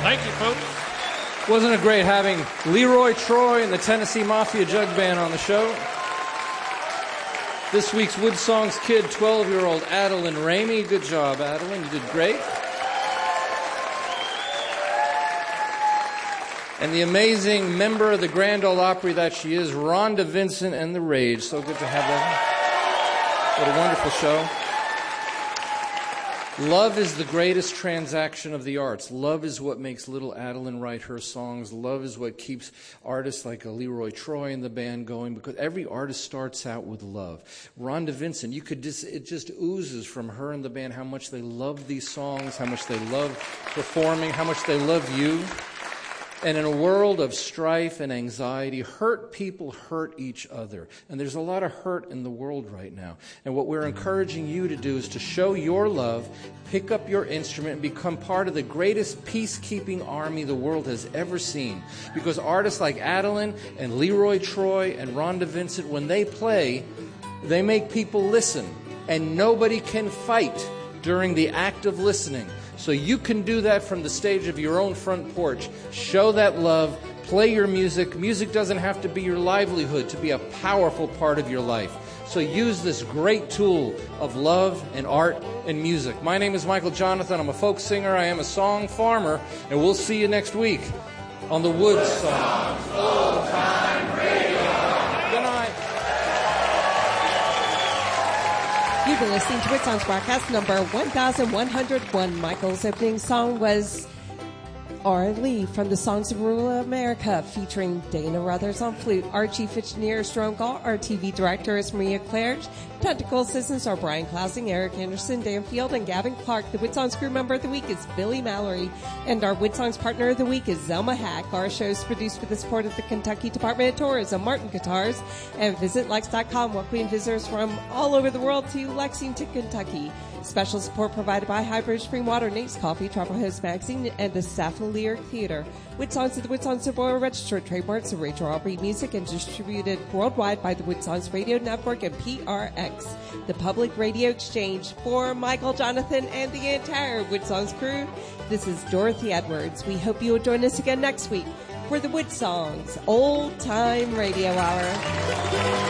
Thank you, folks. Wasn't it great having Leroy Troy and the Tennessee Mafia Jug Band on the show? This week's Wood Songs kid, 12-year-old Adeline Ramey. Good job, Adeline. You did great. And the amazing member of the Grand Ole Opry that she is, Rhonda Vincent and the Rage. So good to have her. What a wonderful show. Love is the greatest transaction of the arts. Love is what makes little Adeline write her songs. Love is what keeps artists like a Leroy Troy and the band going, because every artist starts out with love. Rhonda Vincent, it just oozes from her and the band how much they love these songs, how much they love performing, how much they love you. And in a world of strife and anxiety, hurt people hurt each other. And there's a lot of hurt in the world right now. And what we're encouraging you to do is to show your love, pick up your instrument, and become part of the greatest peacekeeping army the world has ever seen. Because artists like Adeline and Leroy Troy and Rhonda Vincent, when they play, they make people listen. And nobody can fight during the act of listening. So you can do that from the stage of your own front porch. Show that love. Play your music. Music doesn't have to be your livelihood to be a powerful part of your life. So use this great tool of love and art and music. My name is Michael Jonathan. I'm a folk singer. I am a song farmer. And we'll see you next week on the Wood Songs Old Time Radio. Good night. You've been listening to Wood Songs broadcast number 1101. Michael's opening song was R. Lee from the Songs of Rural America, featuring Dana Ruthers on flute. Our chief engineer is Jerome Gall. Our TV director is Maria Claridge. Technical assistants are Brian Klausing, Eric Anderson, Dan Field, and Gavin Clark. The Wood Songs crew member of the week is Billy Mallory. And our Wood Songs partner of the week is Zelma Hack. Our show is produced with the support of the Kentucky Department of Tourism, Martin Guitars, and VisitLex.com, welcoming visitors from all over the world to Lexington, Kentucky. Special support provided by Highbridge Spring Water, Nate's Coffee, Travel Host Magazine, and the Saffron Lyric Theater. Wood Songs of the Wood Songs of Royal Registered trademarks of Rachel Aubrey Music and distributed worldwide by the Wood Songs Radio Network and PRX, the Public Radio Exchange. For Michael, Jonathan, and the entire Wood Songs crew, this is Dorothy Edwards. We hope you will join us again next week for the Wood Songs Old Time Radio Hour.